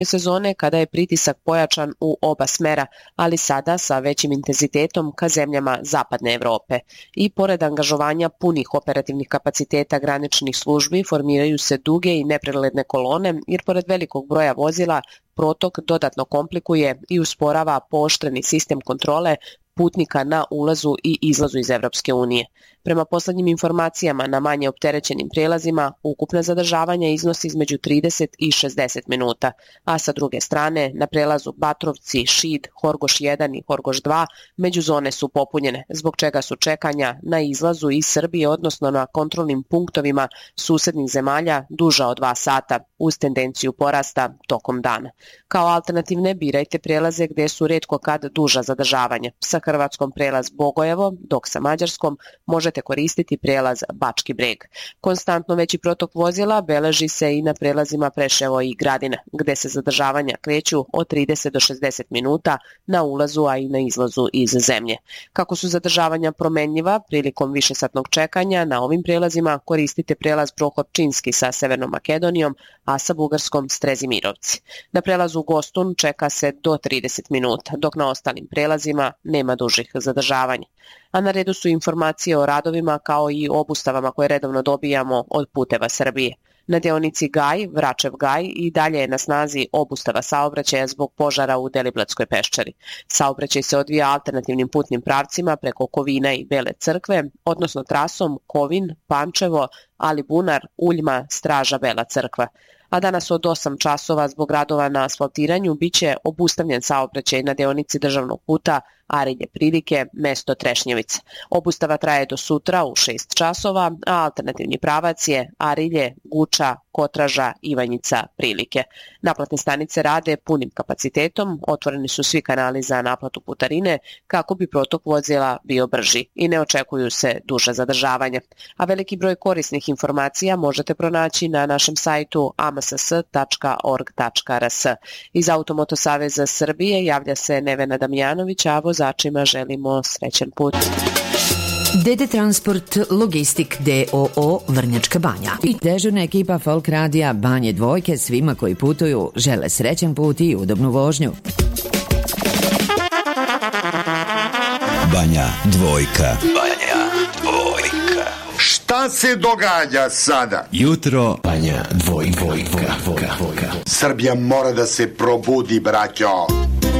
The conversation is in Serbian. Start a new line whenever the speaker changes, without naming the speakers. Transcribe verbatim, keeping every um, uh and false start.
sezone kada je pritisak pojačan u oba smera, ali sada sa većim intenzitetom ka zemljama zapadne Evrope. I pored angažovanja punih operativnih kapaciteta graničnih službi formiraju se duge i nepregledne kolone, jer pored velikog broja vozila protok dodatno komplikuje i usporava pooštreni sistem kontrole putnika na ulazu i izlazu iz Evropske unije. Prema poslednjim informacijama na manje opterećenim prijelazima, ukupna zadržavanja iznosi između trideset i šezdeset minuta, a sa druge strane, na prelazu Batrovci, Šid, Horgoš jedan i Horgoš dva međuzone su popunjene, zbog čega su čekanja na izlazu iz Srbije, odnosno na kontrolnim punktovima susednih zemalja, duža od dva sata, uz tendenciju porasta tokom dana. Kao alternativne birajte prelaze gde su retko kad duža zadržavanja. Sa Hrvatskom prelaz Bogojevo, dok sa Mađarskom možete koristiti prelaz Bački Breg. Konstantno veći protok vozila beleži se i na prelazima Preševo i Gradina, gde se zadržavanja kreću od trideset do šezdeset minuta na ulazu, a i na izlazu iz zemlje. Kako su zadržavanja promenljiva, prilikom višesatnog čekanja na ovim prelazima koristite prelaz Prohorčinski sa Severnom Makedonijom, a sa Bugarskom Strezimirovci. Na prelazu Gostun čeka se do trideset minuta, dok na ostalim prelazima nema dužih zadržavanja. A na redu su informacije o radovima kao i obustavama koje redovno dobijamo od Puteva Srbije. Na deonici Gaj, Vračev Gaj i dalje je na snazi obustava saobraćaja zbog požara u Deliblatskoj peščari. Saobraćaj se odvija alternativnim putnim pravcima preko Kovina i Bele Crkve, odnosno trasom Kovin, Pančevo, Alibunar, Uljma, Straža, Bela Crkva. A danas od osam časova zbog radova na asfaltiranju biće obustavljen saobraćaj na deonici državnog puta Arilje Prilike, mesto Trešnjevica. Obustava traje do sutra u šest časova, a alternativni pravac je Arilje, Guča, Kotraža, Ivanjica, Prilike. Naplatne stanice rade punim kapacitetom, otvoreni su svi kanali za naplatu putarine kako bi protok vozila bio brži i ne očekuju se duža zadržavanja. A veliki broj korisnih informacija možete pronaći na našem sajtu a m s s tačka org tačka r s. Iz Automoto Saveza Srbije javlja se Nevena Damjanović, a vozačima želimo srećan put.
D D Transport Logistik d o o Vrnjačka Banja i dežurna ekipa Folk radija Banje Dvojke svima koji putuju žele srećan put i udobnu vožnju.
Banja Dvojka. Banja Dvojka.
Šta se događa sada?
Jutro Banja Dvojka. Dvojka. Dvojka.
Srbija mora da se probudi, braćo.